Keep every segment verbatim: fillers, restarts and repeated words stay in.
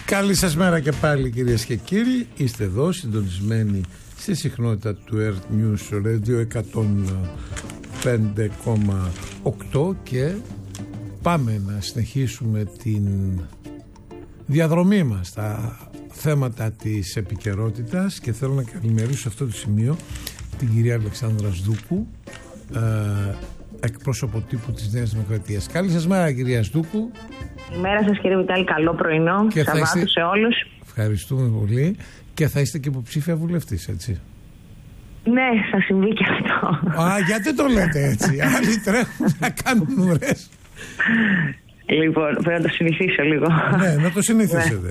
Καλή σας μέρα και πάλι, κυρίες και κύριοι. Είστε εδώ συντονισμένοι στη συχνότητα του Earth News Radio εκατόν πέντε κόμμα οκτώ και πάμε να συνεχίσουμε την διαδρομή μας στα θέματα της επικαιρότητας και θέλω να καλημερίσω σε αυτό το σημείο την κυρία Αλεξάνδρα Σδούκου, ε, εκπρόσωπο τύπου της Νέας Δημοκρατίας. Καλή σας μέρα, κυρία Σδούκου. Καλημέρα σας, κύριε Βιτάλη, καλό πρωινό. Σαββάτου είστε... σε όλους. Ευχαριστούμε πολύ. Και θα είστε και υποψήφια βουλευτής, έτσι? Ναι, θα συμβεί και αυτό. Α, γιατί το λέτε έτσι? Άλλοι τρέχουν να κάνουν ουρές. Λοιπόν, πρέπει να το συνηθίσω λίγο. Ναι, να το συνηθίσετε.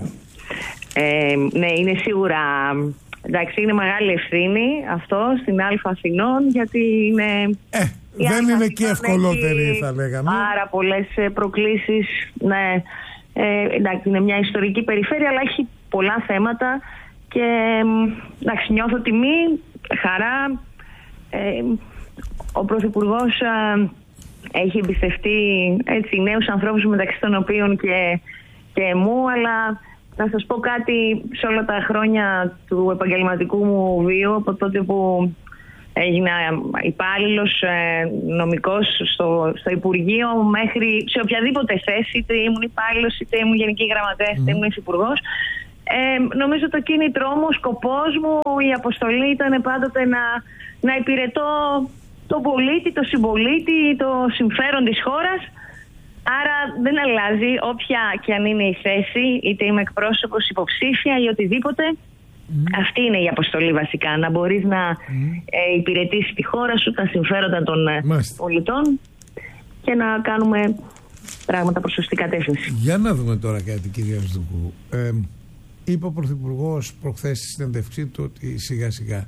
ε, ναι, είναι σίγουρα... Εντάξει, είναι μεγάλη ευθύνη αυτό στην Αλφα Αθηνών, γιατί είναι... Ε, δεν είναι και ευκολότερη, θα λέγαμε. Πάρα πολλές προκλήσεις. Ναι, ε, εντάξει, είναι μια ιστορική περιφέρεια, αλλά έχει πολλά θέματα και εντάξει, νιώθω τιμή, χαρά. Ε, ο Πρωθυπουργός ε, έχει εμπιστευτεί έτσι, νέους ανθρώπους, μεταξύ των οποίων και, και μου, αλλά... Να σας πω κάτι, σε όλα τα χρόνια του επαγγελματικού μου βίου, από τότε που έγινα υπάλληλος νομικός στο, στο Υπουργείο, μέχρι σε οποιαδήποτε θέση, είτε ήμουν υπάλληλος, είτε ήμουν γενική γραμματέας, είτε ήμουν υφυπουργός, ε, νομίζω το κίνητρό μου, ο σκοπός μου, η αποστολή ήταν πάντοτε να, να υπηρετώ τον πολίτη, τον συμπολίτη, το συμφέρον της χώρας. Άρα δεν αλλάζει όποια και αν είναι η θέση, είτε είμαι εκπρόσωπος, υποψήφια ή οτιδήποτε. Mm. Αυτή είναι η αποστολή βασικά, να μπορείς να mm. ε, υπηρετήσεις τη χώρα σου, τα συμφέροντα των Μάλιστα. πολιτών και να κάνουμε πράγματα προς σωστή κατεύθυνση. Για να δούμε τώρα κάτι, κυρία Σδούκου. Ε, είπε ο Πρωθυπουργός προχθές στη συνέντευξή του ότι σιγά σιγά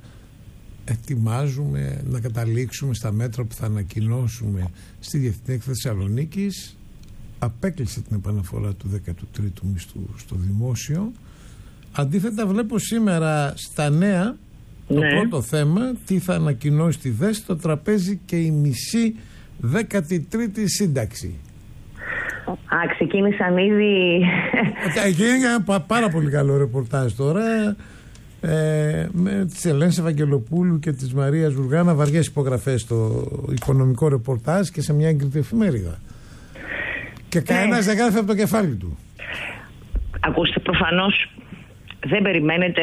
ετοιμάζουμε να καταλήξουμε στα μέτρα που θα ανακοινώσουμε στη Διεθνή Έκθεση Θεσσαλονίκης. Απέκλεισε την επαναφορά του δέκατου τρίτου μισθού στο δημόσιο. Αντίθετα, βλέπω σήμερα στα νέα το ναι. πρώτο θέμα, τι θα ανακοινώσει τη ΔΕΣ, το τραπέζι και η μισή δέκατη τρίτη σύνταξη. Α, ξεκίνησαν ήδη. Έγινε ένα πάρα πολύ καλό ρεπορτάζ τώρα. Ε, με τις Ελένης Ευαγγελοπούλου και της Μαρίας Ζουργάνα, βαριές υπογραφές στο οικονομικό ρεπορτάζ και σε μια έγκριτη εφημερίδα. Και κανένας δεν γράφει από το κεφάλι του. Ακούστε, προφανώς δεν περιμένετε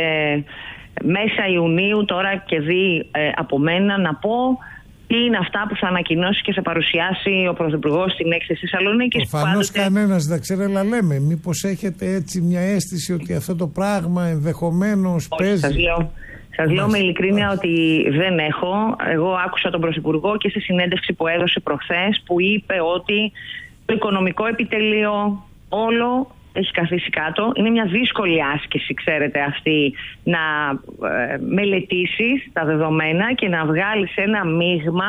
μέσα Ιουνίου τώρα και δει ε, από μένα να πω τι είναι αυτά που θα ανακοινώσει και θα παρουσιάσει ο Πρωθυπουργός στην έκθεση Θεσσαλονίκης. Προφανώς πάντοτε... κανένας δεν ξέρει, αλλά λέμε μήπως έχετε έτσι μια αίσθηση ότι αυτό το πράγμα ενδεχομένως Όχι, παίζει. Σας λέω, σας λέω με ειλικρίνεια ότι δεν έχω. Εγώ άκουσα τον Πρωθυπουργό και σε συνέντευξη που έδωσε προχθές, που είπε ότι το οικονομικό επιτελείο όλο έχει καθίσει κάτω. Είναι μια δύσκολη άσκηση, ξέρετε, αυτή, να ε, μελετήσεις τα δεδομένα και να βγάλεις ένα μείγμα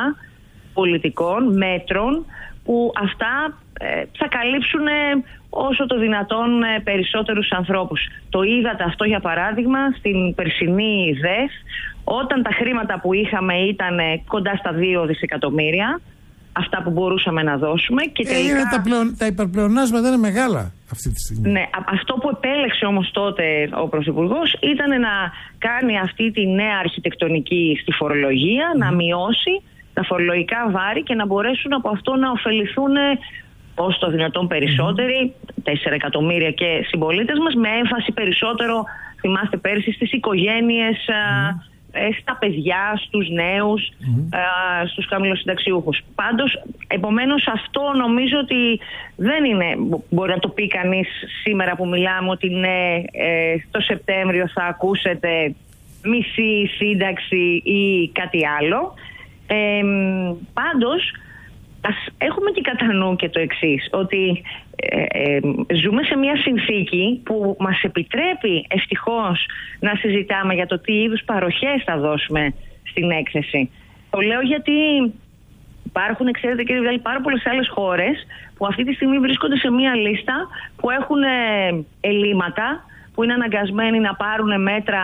πολιτικών μέτρων που αυτά ε, θα καλύψουν όσο το δυνατόν ε, περισσότερους ανθρώπους. Το είδατε αυτό, για παράδειγμα, στην περσινή ΔΕΣ, όταν τα χρήματα που είχαμε ήταν κοντά στα δύο δισεκατομμύρια, αυτά που μπορούσαμε να δώσουμε. Και ε, τελικά... είναι τα, πλεον, τα υπερπλεονάσματα είναι μεγάλα αυτή τη στιγμή. Ναι, αυτό που επέλεξε όμως τότε ο Πρωθυπουργός ήταν να κάνει αυτή τη νέα αρχιτεκτονική στη φορολογία, mm. να μειώσει τα φορολογικά βάρη και να μπορέσουν από αυτό να ωφεληθούν όσο το δυνατόν περισσότεροι, mm. τέσσερα εκατομμύρια και συμπολίτες μας, με έμφαση περισσότερο, θυμάστε πέρσι, στις οικογένειες, mm. στα παιδιά, στους νέους, mm. α, στους χαμηλοσυνταξιούχους. Πάντως, επομένως, αυτό νομίζω ότι δεν είναι, μπορεί να το πει κανείς σήμερα που μιλάμε, ότι ναι, ε, το Σεπτέμβριο θα ακούσετε μισή σύνταξη ή κάτι άλλο. Ε, πάντως, ας έχουμε και κατά νου και το εξής, ότι ε, ε, ζούμε σε μια συνθήκη που μας επιτρέπει ευτυχώς να συζητάμε για το τι είδους παροχές θα δώσουμε στην έκθεση. Το λέω γιατί υπάρχουν, ξέρετε κύριε Βιτάλη, πάρα πολλές άλλες χώρες που αυτή τη στιγμή βρίσκονται σε μια λίστα που έχουν ελλείμματα, που είναι αναγκασμένοι να πάρουν μέτρα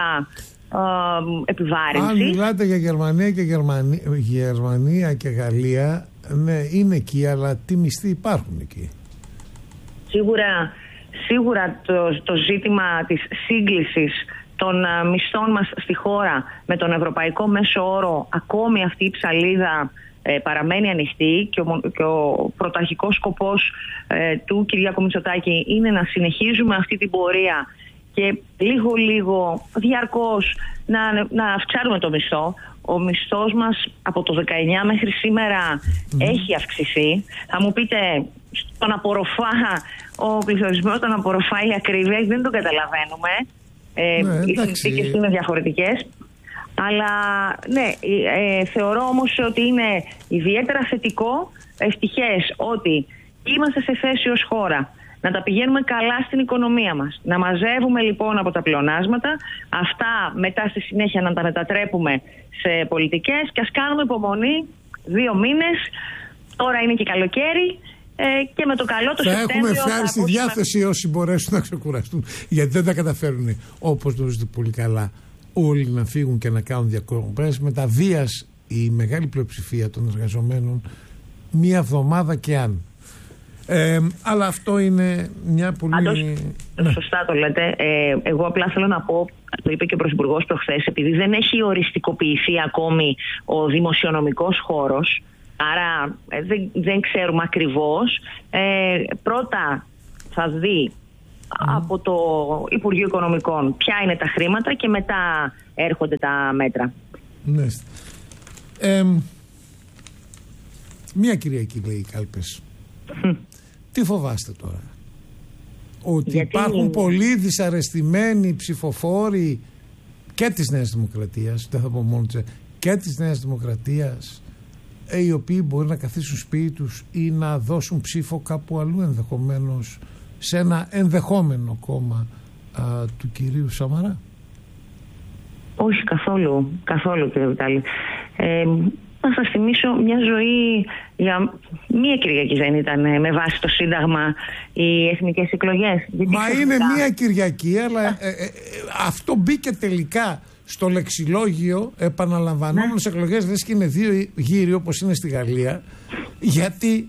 επιβάρυνση. Αν μιλάτε για Γερμανία και Γερμανία, Γερμανία και Γαλλία, ναι, είναι εκεί, αλλά τι μισθοί υπάρχουν εκεί? Σίγουρα Σίγουρα το, το ζήτημα της σύγκλησης των uh, μισθών μας στη χώρα με τον ευρωπαϊκό μέσο όρο, ακόμη αυτή η ψαλίδα ε, παραμένει ανοιχτή και ο, και ο πρωταρχικός σκοπός ε, του Κυριάκου Μητσοτάκη είναι να συνεχίζουμε αυτή την πορεία και λίγο λίγο διαρκώς να, να αυξάνουμε το μισθό. Ο μισθός μας από το δεκαεννιά μέχρι σήμερα mm. έχει αυξηθεί. Θα μου πείτε, τον απορροφά, ο πληθωρισμός τον απορροφά η ακρίβεια, δεν το καταλαβαίνουμε. Ε, ναι, οι συνθήκες είναι διαφορετικές. Αλλά ναι, ε, θεωρώ όμως ότι είναι ιδιαίτερα θετικό, ευτυχές, ότι είμαστε σε θέση ως χώρα να τα πηγαίνουμε καλά στην οικονομία μας. Να μαζεύουμε λοιπόν από τα πλεονάσματα, αυτά μετά στη συνέχεια να τα μετατρέπουμε σε πολιτικές και ας κάνουμε υπομονή δύο μήνες. Τώρα είναι και καλοκαίρι ε, και με το καλό το θα Σεπτέμβριο... Έχουμε φτιάξει τη διάθεση όσοι μπορέσουν να ξεκουραστούν, γιατί δεν τα καταφέρουν, όπως γνωρίζετε πολύ καλά, όλοι να φύγουν και να κάνουν διακοπές. Με τα βίας η μεγάλη πλειοψηφία των εργαζομένων μία εβδομάδα και αν. Ε, αλλά αυτό είναι μια πολύ... Αντώς, ναι. Σωστά το λέτε. Ε, εγώ απλά θέλω να πω, το είπε και ο Πρωθυπουργός προχθές, επειδή δεν έχει οριστικοποιηθεί ακόμη ο δημοσιονομικός χώρος, άρα ε, δεν, δεν ξέρουμε ακριβώς. Ε, πρώτα θα δει mm. από το Υπουργείο Οικονομικών ποια είναι τα χρήματα και μετά έρχονται τα μέτρα. Ναι. Ε, μια Κυριακή λέει οι κάλπες. Mm. Τι φοβάστε τώρα? Ότι γιατί υπάρχουν πολλοί δυσαρεστημένοι ψηφοφόροι και της Νέας Δημοκρατίας, δεν θα πω μόνο της, και της Νέας Δημοκρατίας, οι οποίοι μπορεί να καθίσουν σπίτι τους ή να δώσουν ψήφο κάπου αλλού, ενδεχομένως σε ένα ενδεχόμενο κόμμα α, του κυρίου Σαμαρά? Όχι καθόλου, καθόλου κύριε Βιτάλη. Ε, να σας θυμίσω μια ζωή για μία Κυριακή δεν ήταν με βάση το Σύνταγμα οι εθνικές εκλογές. Μα είναι μία Κυριακή, αλλά ε, ε, αυτό μπήκε τελικά στο λεξιλόγιο επαναλαμβανόμενες εκλογές, λες και είναι δύο γύροι όπως είναι στη Γαλλία, γιατί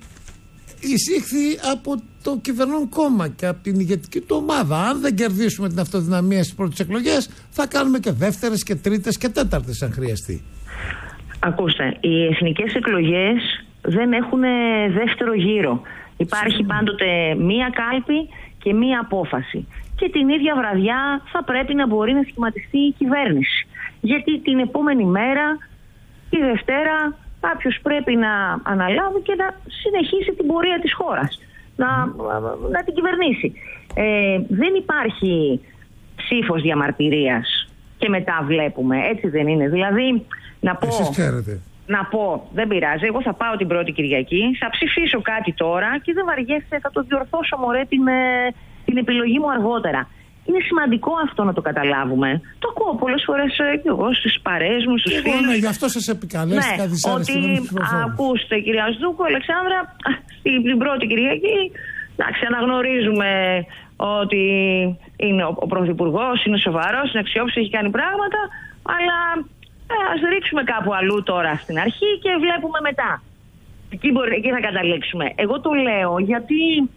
εισήχθη από το κυβερνών κόμμα και από την ηγετική του ομάδα. Αν δεν κερδίσουμε την αυτοδυναμία στις πρώτες εκλογές, θα κάνουμε και δεύτερες και τρίτες και τέταρτες αν χρειαστεί. Ακούστε, οι εθνικές εκλογές δεν έχουν δεύτερο γύρο. Υπάρχει πάντοτε μία κάλπη και μία απόφαση. Και την ίδια βραδιά θα πρέπει να μπορεί να σχηματιστεί η κυβέρνηση. Γιατί την επόμενη μέρα, τη Δευτέρα, κάποιος πρέπει να αναλάβει και να συνεχίσει την πορεία της χώρας. Να, να την κυβερνήσει. Ε, δεν υπάρχει ψήφος διαμαρτυρίας και μετά βλέπουμε. Έτσι δεν είναι. Δηλαδή, να πω... Εσείς ξέρετε. Να πω, δεν πειράζει, εγώ θα πάω την πρώτη Κυριακή, θα ψηφίσω κάτι τώρα και δεν βαριέσαι, θα το διορθώσω μωρέ την, την επιλογή μου αργότερα. Είναι σημαντικό αυτό να το καταλάβουμε. Το ακούω πολλές φορές και εγώ στις παρέες μου, στους φίλους. Ναι, γι' αυτό σας επικαλέστηκα, ναι, δυσάρεστη. Ότι ακούστε κυρία Σδούκου, Αλεξάνδρα, στην πρώτη Κυριακή, εντάξει, αναγνωρίζουμε ότι είναι ο, ο Πρωθυπουργός, είναι σοβαρός, είναι αξιόπιστος, έχει κάνει πράγματα, αλλά... ας ρίξουμε κάπου αλλού τώρα στην αρχή και βλέπουμε μετά. Εκεί, μπορεί, εκεί θα καταλήξουμε. Εγώ το λέω γιατί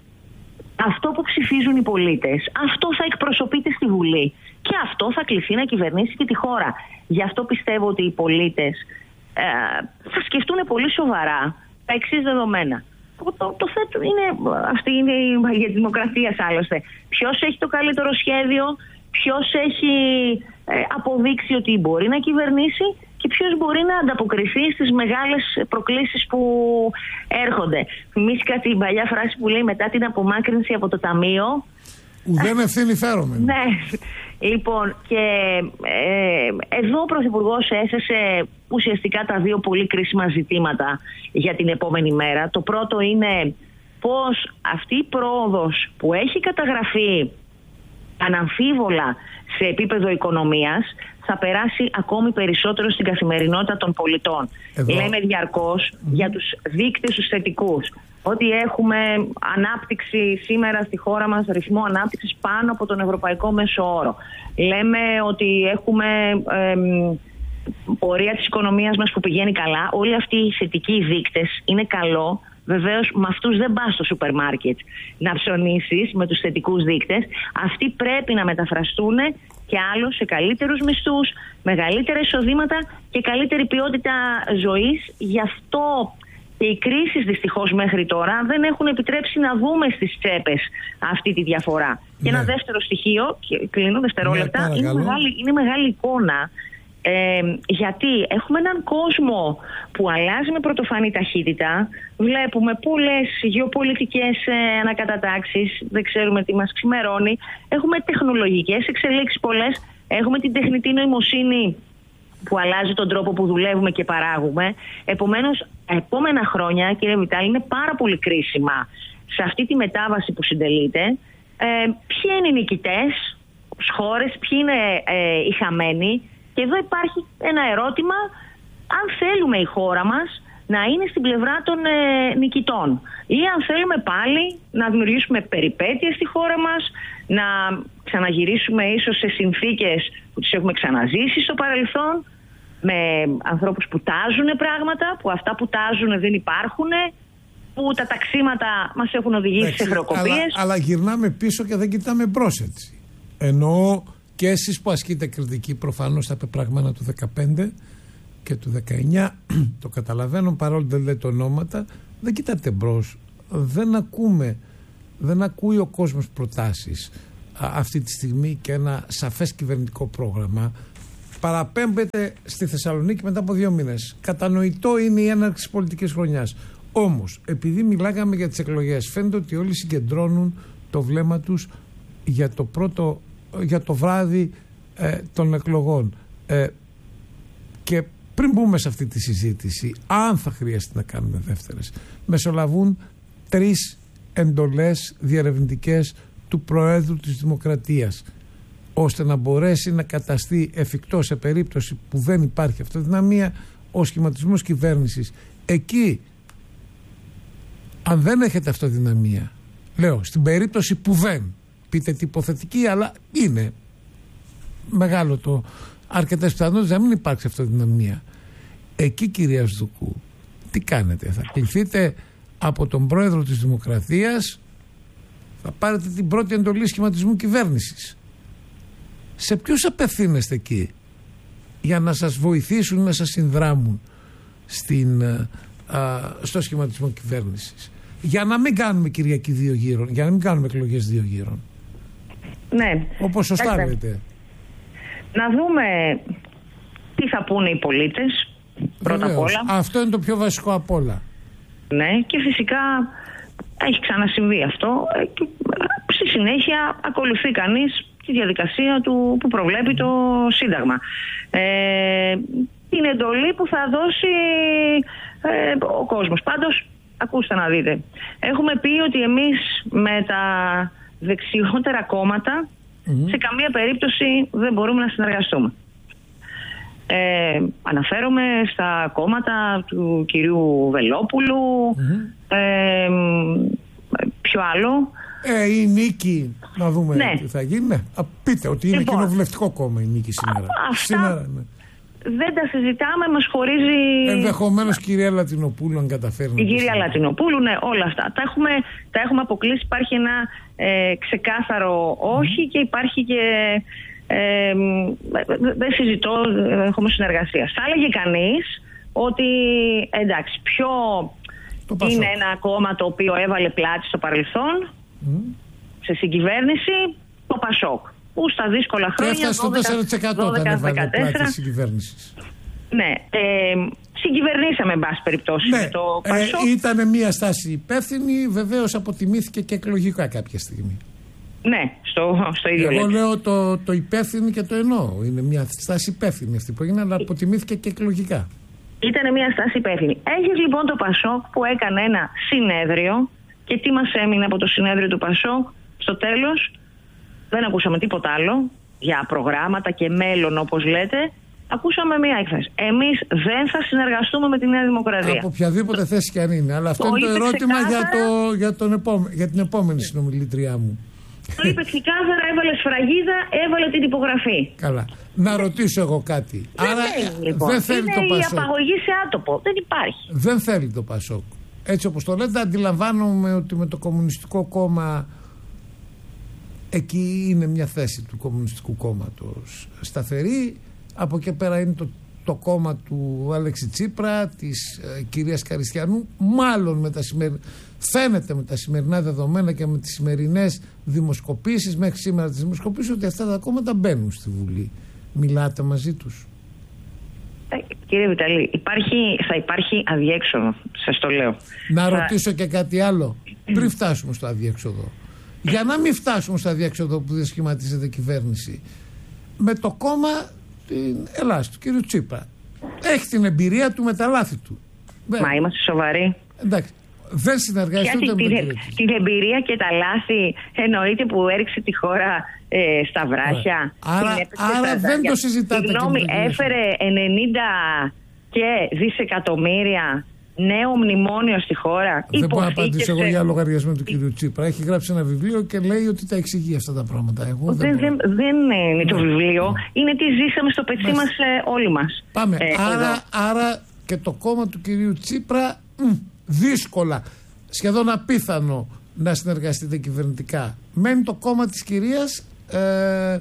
αυτό που ψηφίζουν οι πολίτες, αυτό θα εκπροσωπείται στη Βουλή. Και αυτό θα κληθεί να κυβερνήσει και τη χώρα. Γι' αυτό πιστεύω ότι οι πολίτες ε, θα σκεφτούν πολύ σοβαρά τα εξής δεδομένα. Το, το, το θέτω είναι, αυτή είναι η μαγεία της δημοκρατίας άλλωστε. Ποιος έχει το καλύτερο σχέδιο, ποιος έχει ε, αποδείξει ότι μπορεί να κυβερνήσει και ποιος μπορεί να ανταποκριθεί στις μεγάλες προκλήσεις που έρχονται. Θυμήθηκα την παλιά φράση που λέει μετά την απομάκρυνση από το ταμείο. Ουδέν ευθύνη φέρομαι. Ναι. Λοιπόν, και ε, εδώ ο Πρωθυπουργός έθεσε ουσιαστικά τα δύο πολύ κρίσιμα ζητήματα για την επόμενη μέρα. Το πρώτο είναι πώς αυτή η πρόοδος που έχει καταγραφεί αναμφίβολα σε επίπεδο οικονομίας θα περάσει ακόμη περισσότερο στην καθημερινότητα των πολιτών. Εδώ. Λέμε διαρκώς mm. για τους δείκτες τους θετικούς. Ότι έχουμε ανάπτυξη σήμερα στη χώρα μας, ρυθμό ανάπτυξης πάνω από τον ευρωπαϊκό μέσο όρο. Λέμε ότι έχουμε εμ, πορεία της οικονομίας μας που πηγαίνει καλά. Όλοι αυτοί οι θετικοί δείκτες είναι καλό Βεβαίως με αυτούς δεν πας στο σούπερ μάρκετ να ψωνίσεις με τους θετικούς δείκτες. Αυτοί πρέπει να μεταφραστούν και άλλο σε καλύτερους μισθούς, μεγαλύτερα εισοδήματα και καλύτερη ποιότητα ζωής. Γι' αυτό και οι κρίσεις δυστυχώς μέχρι τώρα δεν έχουν επιτρέψει να δούμε στις τσέπες αυτή τη διαφορά. Ναι. Και ένα δεύτερο στοιχείο, κλείνω δευτερόλεπτα, ναι, είναι, μεγάλη, είναι μεγάλη εικόνα. Ε, γιατί έχουμε έναν κόσμο που αλλάζει με πρωτοφανή ταχύτητα. Βλέπουμε πολλές γεωπολιτικές ε, ανακατατάξεις, δεν ξέρουμε τι μας ξημερώνει. Έχουμε τεχνολογικές εξελίξεις πολλές. Έχουμε την τεχνητή νοημοσύνη που αλλάζει τον τρόπο που δουλεύουμε και παράγουμε. Επομένως, επόμενα χρόνια, κύριε Βιτάλη, είναι πάρα πολύ κρίσιμα σε αυτή τη μετάβαση που συντελείται. Ε, ποιοι είναι οι νικητές στις χώρες, ποιοι είναι ε, οι χαμένοι. Και εδώ υπάρχει ένα ερώτημα, αν θέλουμε η χώρα μας να είναι στην πλευρά των ε, νικητών ή αν θέλουμε πάλι να δημιουργήσουμε περιπέτειες στη χώρα μας, να ξαναγυρίσουμε ίσως σε συνθήκες που τις έχουμε ξαναζήσει στο παρελθόν, με ανθρώπους που τάζουν πράγματα, που αυτά που τάζουν δεν υπάρχουν, που τα ταξίματα μας έχουν οδηγήσει σε χρεοκοπίες. Αλλά, αλλά γυρνάμε πίσω και δεν κοιτάμε μπρος έτσι. Εννοώ και εσείς που ασκείτε κριτική προφανώς στα πεπραγμένα του δεκαπέντε και του δεκαεννιά, το καταλαβαίνω, παρόλο δεν λέτε ονόματα, δεν κοιτάτε μπρος, δεν ακούμε, δεν ακούει ο κόσμος προτάσεις α, αυτή τη στιγμή και ένα σαφές κυβερνητικό πρόγραμμα. Παραπέμπεται στη Θεσσαλονίκη μετά από δύο μήνες. Κατανοητό είναι η έναρξη της πολιτικής χρονιάς. Όμως, επειδή μιλάγαμε για τις εκλογές, φαίνεται ότι όλοι συγκεντρώνουν το βλέμμα τους για το πρώτο, για το βράδυ ε, των εκλογών. Ε, και πριν μπούμε σε αυτή τη συζήτηση, αν θα χρειαστεί να κάνουμε δεύτερες, μεσολαβούν τρεις εντολές διερευνητικές του Προέδρου της Δημοκρατίας, ώστε να μπορέσει να καταστεί εφικτό σε περίπτωση που δεν υπάρχει αυτοδυναμία ο σχηματισμός κυβέρνησης. Εκεί, αν δεν έχετε αυτοδυναμία, λέω, στην περίπτωση που δεν, πείτε τι υποθετική, αλλά είναι μεγάλο το αρκετές πιθανότητες να μην υπάρξει αυτοδυναμία. Εκεί, κυρία Σδουκού, τι κάνετε? Θα κληθείτε από τον Πρόεδρο της Δημοκρατίας, θα πάρετε την πρώτη εντολή σχηματισμού κυβέρνησης. Σε ποιους απευθύνεστε εκεί για να σας βοηθήσουν, να σας συνδράμουν στην, α, στο σχηματισμό κυβέρνησης? Για να μην κάνουμε Κυριακή δύο γύρων, για να μην κάνουμε εκλογές δύο γύρων. Ναι. Όπως σωστά λέτε. Να δούμε τι θα πούνε οι πολίτες, πρώτα απ' όλα. Αυτό είναι το πιο βασικό απ' όλα. Ναι, και φυσικά έχει ξανασυμβεί αυτό. Στη συνέχεια ακολουθεί κανείς τη διαδικασία του που προβλέπει το Σύνταγμα. Ε, την εντολή που θα δώσει ε, ο κόσμος. Πάντως, ακούστε να δείτε. Έχουμε πει ότι εμείς με τα δεξιότερα κόμματα mm-hmm. σε καμία περίπτωση δεν μπορούμε να συνεργαστούμε. Ε, αναφέρομαι στα κόμματα του κυρίου Βελόπουλου, mm-hmm. ε, ποιο άλλο. Ε, η Νίκη, να δούμε ναι. τι θα γίνει. Ναι. Α, πείτε ότι είναι λοιπόν κοινοβουλευτικό κόμμα η Νίκη σήμερα. Αυτά σήμερα ναι. δεν τα συζητάμε, μας χωρίζει. Ενδεχομένως κυρία Λατινοπούλου, αν καταφέρει. Η κυρία Λατινοπούλου, ναι, όλα αυτά. Τα έχουμε, τα έχουμε αποκλείσει. Υπάρχει ένα ε, ξεκάθαρο όχι mm. και υπάρχει και. Ε, δεν συζητώ, έχουμε συνεργασία. Θα έλεγε κανείς ότι εντάξει, ποιο είναι ένα κόμμα το οποίο έβαλε πλάτη στο παρελθόν mm. σε συγκυβέρνηση, το Πασόκ, που στα δύσκολα χρόνια και έφτασε το τέσσερα τοις εκατό όταν έβαλε πλάτη της συγκυβέρνησης. Ναι, ε, συγκυβερνήσαμε εν πάση περιπτώσει ναι, με το Πασόκ. Ε, ήταν μια στάση υπεύθυνη, βεβαίως αποτιμήθηκε και εκλογικά κάποια στιγμή. Ναι, στο, στο ίδιο Εγώ λέξη. λέω το, το υπεύθυνη και το εννοώ. Είναι μια στάση υπεύθυνη αυτή που έγινε, αλλά αποτιμήθηκε και εκλογικά. Ήταν μια στάση υπεύθυνη. Έχεις λοιπόν το Πασόκ που έκανε ένα συνέδριο και τι μας έμεινε από το συνέδριο του Πασόκ? Στο τέλος δεν ακούσαμε τίποτα άλλο για προγράμματα και μέλλον, όπως λέτε. Ακούσαμε μία έκφραση. Εμείς δεν θα συνεργαστούμε με τη Νέα Δημοκρατία. Από οποιαδήποτε θέση και αν είναι. Αλλά αυτό το είναι το ερώτημα για, το, για, τον επόμε, για την επόμενη συνομιλήτριά μου. Το είπε ξεκάθαρα, έβαλε σφραγίδα, έβαλε την υπογραφή. Καλά. Να ρωτήσω εγώ κάτι. Δεν Άρα θέλει, λοιπόν. δεν θέλει είναι το Πασόκ. η απαγωγή σε άτομο. Δεν υπάρχει. Δεν θέλει το Πασόκ έτσι όπως το λέτε, αντιλαμβάνομαι ότι με το Κομμουνιστικό Κόμμα εκεί είναι μια θέση του Κομμουνιστικού Κόμματος σταθερή. Από εκεί πέρα είναι το, το κόμμα του Αλέξη Τσίπρα, της ε, κυρίας Καριστιανού, μάλλον με τα σημερι... φαίνεται με τα σημερινά δεδομένα και με τις σημερινές δημοσκοπήσεις, μέχρι σήμερα τις δημοσκοπήσεις, ότι αυτά τα κόμματα μπαίνουν στη Βουλή. Μιλάτε μαζί τους? Ε, κύριε Βιταλή, υπάρχει, θα υπάρχει αδιέξοδο, σας το λέω. Να θα... ρωτήσω και κάτι άλλο, πριν φτάσουμε στο αδιέξοδο. Για να μην φτάσουμε στο αδιέξοδο που διασχηματίζεται η κυβέρνηση, με το κόμμα την Ελλάς, του κύριου Τσίπρα, έχει την εμπειρία του με τα λάθη του. Μα είμαστε σοβαροί? Εντάξει. Δεν συνεργάζεται ούτε με τον κύριο. Την εμπειρία και τα λάθη εννοείται που έριξε τη χώρα ε, στα βράχια. Άρα, άρα δεν το συζητάτε. Συγγνώμη, έφερε ενενήντα και δισεκατομμύρια νέο μνημόνιο στη χώρα. Δεν μπορώ να απαντήσω εγώ για λογαριασμό του κύριου Τσίπρα. Έχει γράψει ένα βιβλίο και λέει ότι τα εξηγεί αυτά τα πράγματα. Εγώ δεν, δεν, δεν, δεν είναι το βιβλίο. Είναι τι ζήσαμε στο πετσί μας ε, όλοι μας. Πάμε. Ε, άρα, άρα και το κόμμα του κυρίου Τσίπρα μ, δύσκολα, σχεδόν απίθανο να συνεργαστείτε κυβερνητικά. Μένει το κόμμα της κυρίας ε, ε,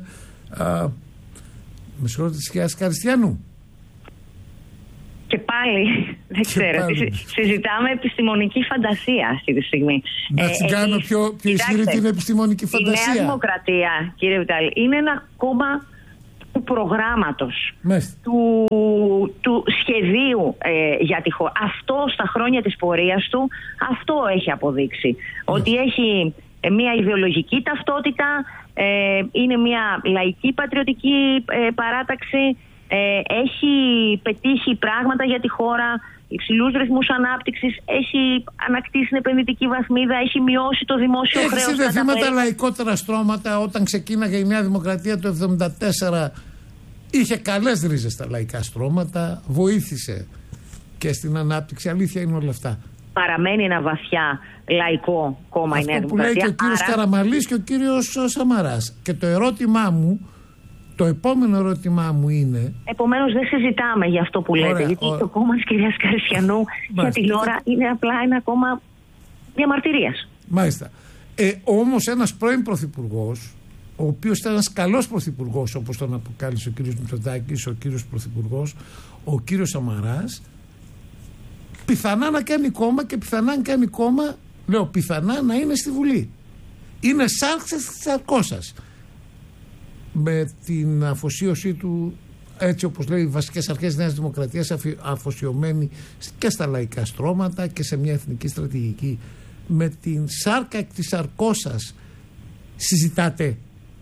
με συγχωρείτε, της κυρίας Καριστιανού. Και πάλι, δεν ξέρω, πάλι. Συζητάμε επιστημονική φαντασία αυτή τη στιγμή. Να την ε, κάνω πιο, πιο ισχυρή την επιστημονική φαντασία. Η Νέα Δημοκρατία, κύριε Βιτάλη, είναι ένα κόμμα του προγράμματος, του, του σχεδίου ε, για τη χώρα. Αυτό στα χρόνια της πορείας του, αυτό έχει αποδείξει. Μάλιστα. Ότι έχει ε, μια ιδεολογική ταυτότητα, ε, είναι μια λαϊκή πατριωτική ε, παράταξη, Ε, έχει πετύχει πράγματα για τη χώρα, υψηλούς ρυθμούς ανάπτυξης, έχει ανακτήσει την επενδυτική βαθμίδα, έχει μειώσει το δημόσιο έχει χρέος. Έχει συνδεθήματα λαϊκότερα στρώματα. Όταν ξεκίναγε η Νέα Δημοκρατία το εβδομήντα τέσσερα, είχε καλές ρίζες στα λαϊκά στρώματα, βοήθησε και στην ανάπτυξη. Αλήθεια είναι όλα αυτά. Παραμένει ένα βαθιά λαϊκό κόμμα η Νέα Δημοκρατία. Αυτό που λέει και ο κύριος Άρα... Καραμανλής και ο κύριος Σαμαράς. Και το ερώτημά μου, το επόμενο ερώτημά μου είναι... Επομένως δεν συζητάμε για αυτό που λέτε. Ωραία, γιατί ωραία. Το κόμμα της κυρίας Καριστιανού για την ώρα είναι απλά ένα κόμμα διαμαρτυρίας. Μάλιστα. Ε, όμως ένας πρώην πρωθυπουργός, ο οποίος ήταν ένας καλός πρωθυπουργός, όπως τον αποκάλυψε ο κύριος Μητσοτάκης, ο κύριος πρωθυπουργός, ο κύριος Σαμαράς, πιθανά να κάνει κόμμα και πιθανά να κάνει κόμμα, λέω πιθανά να είναι στη Βουλή. Είναι σάρξες της αρκώσας. Με την αφοσίωσή του, έτσι όπως λέει, οι βασικές αρχές της Νέας Δημοκρατίας, αφοσιωμένη και στα λαϊκά στρώματα και σε μια εθνική στρατηγική. Με την σάρκα εκ της αρκώσας συζητάτε?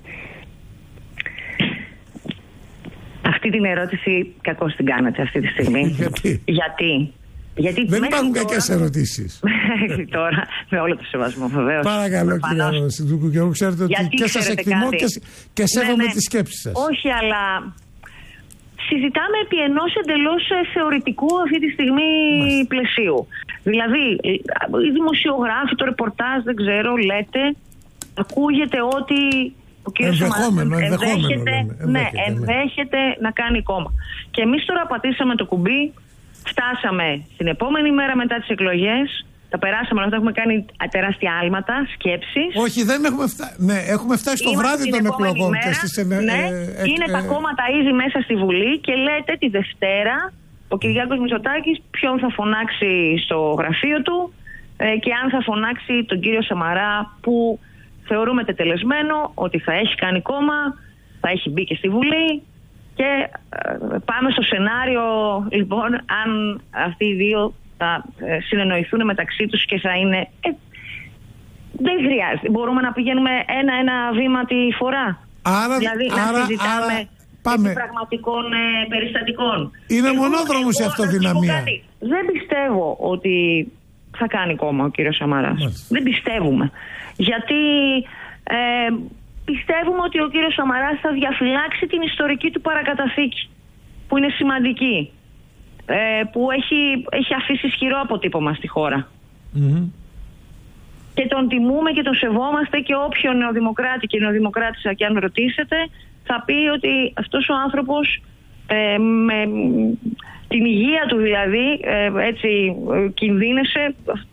Αυτή την ερώτηση κακώς την κάνατε αυτή τη στιγμή. Γιατί? Γιατί? Γιατί δεν υπάρχουν τώρα... κακές ερωτήσεις. Μέχρι τώρα, με όλο το σεβασμό βεβαίως. Παρακαλώ κύριε Ρωσίδουκου, και εγώ ξέρετε ότι γιατί και σας εκτιμώ και, και σέβομαι ναι, ναι. τις σκέψεις σας. Όχι, αλλά συζητάμε επί ενός εντελώς θεωρητικού αυτή τη στιγμή Μάλιστα. πλαισίου. Δηλαδή, οι δημοσιογράφοι, το ρεπορτάζ, δεν ξέρω, λέτε, ακούγεται ότι ο κύριος ενδεχόμενο, Σαμαράς ενδεχόμενο, ενδέχεται, ενδέχεται, ναι, ενδέχεται ναι. να κάνει κόμμα. Και εμείς τώρα πατήσαμε το κουμπί. Φτάσαμε στην επόμενη μέρα μετά τις εκλογές. Τα περάσαμε όλα αυτά. Έχουμε κάνει τεράστια άλματα, σκέψεις. Όχι, δεν έχουμε φτάσει. Ναι, έχουμε φτάσει στο Είμαστε βράδυ των εκλογών. Μέρα, και στις, ναι, ε, ε, είναι ε, τα κόμματα ήδη μέσα στη Βουλή και λέτε τη Δευτέρα ο Κυριάκος Μητσοτάκης ποιον θα φωνάξει στο γραφείο του ε, και αν θα φωνάξει τον κύριο Σαμαρά, που θεωρούμε τετελεσμένο ότι θα έχει κάνει κόμμα, θα έχει μπει και στη Βουλή. Και ε, πάμε στο σενάριο, λοιπόν, αν αυτοί οι δύο θα ε, συνεννοηθούν μεταξύ τους και θα είναι... Ε, δεν χρειάζεται. Μπορούμε να πηγαίνουμε ένα-ένα βήμα τη φορά. Άρα, δηλαδή άρα, να συζητάμε πάμε. επί πραγματικών ε, περιστατικών. Είναι εγώ, μονόδρομος η αυτοδυναμία. Δεν πιστεύω ότι θα κάνει κόμμα ο κύριος Σαμαράς. Μάλιστα. Δεν πιστεύουμε. Γιατί... Ε, πιστεύουμε ότι ο κύριος Σαμαράς θα διαφυλάξει την ιστορική του παρακαταθήκη, που είναι σημαντική, ε, που έχει, έχει αφήσει ισχυρό αποτύπωμα στη χώρα. Mm-hmm. Και τον τιμούμε και τον σεβόμαστε, και όποιον νεοδημοκράτη και νεοδημοκράτησα και αν ρωτήσετε, θα πει ότι αυτός ο άνθρωπος ε, με την υγεία του δηλαδή ε, έτσι ε, κινδύνευσε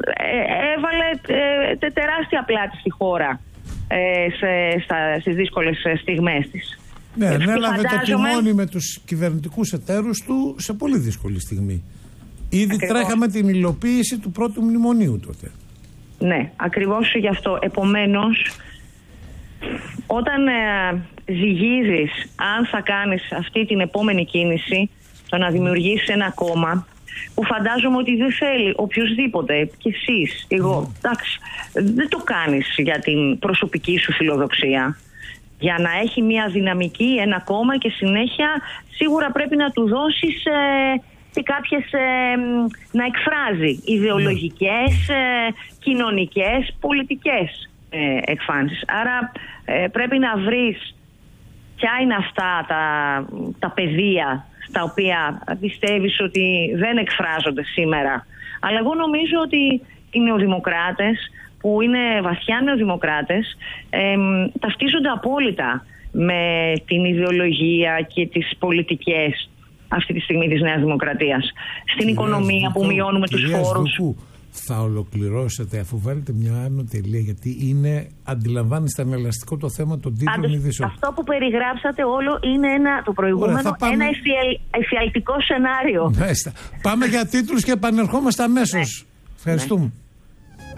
έβαλε ε, τεράστια πλάτη στη χώρα ε, σε, στα, στις δύσκολες στιγμές της. Ναι, ε, ανέλαβε φαντάζομαι... το τιμόνι με τους κυβερνητικούς εταίρους του σε πολύ δύσκολη στιγμή. Ήδη Ακριβώς. Τρέχαμε την υλοποίηση του πρώτου μνημονίου τότε. Ναι, ακριβώς γι' αυτό. Επομένως, όταν ε, ζυγίζεις αν θα κάνεις αυτή την επόμενη κίνηση, το να δημιουργήσεις ένα κόμμα, που φαντάζομαι ότι δεν θέλει οποιοσδήποτε, και εσείς, εγώ, εντάξει, δεν το κάνεις για την προσωπική σου φιλοδοξία. Για να έχει μια δυναμική ένα κόμμα και συνέχεια σίγουρα πρέπει να του δώσεις ε, και κάποιες, ε, να εκφράζει ιδεολογικές, ε, κοινωνικές, πολιτικές ε, εκφάνσεις. Άρα ε, πρέπει να βρεις ποια είναι αυτά τα, τα πεδία στα οποία πιστεύεις ότι δεν εκφράζονται σήμερα. Αλλά εγώ νομίζω ότι οι νεοδημοκράτες, που είναι βαθιά νεοδημοκράτες, ε, ταυτίζονται απόλυτα με την ιδεολογία και τις πολιτικές αυτή τη στιγμή της Νέας Δημοκρατίας. Στην κυρία οικονομία Δουκού, που μειώνουμε τους φόρους. Δουκού, θα ολοκληρώσετε αφού βάλετε μια άνω τελεία, γιατί είναι, αντιλαμβάνεστε, ανελαστικό το θέμα των τίτλων ειδήσεων. Αυτό που περιγράψατε όλο είναι ένα, το προηγούμενο, Ωραία, πάμε... ένα εφιαλ, εφιαλτικό σενάριο. Μάλιστα. Πάμε για τίτλους και επανερχόμαστε αμέσως. Ναι. Ευχαριστούμε. Ναι.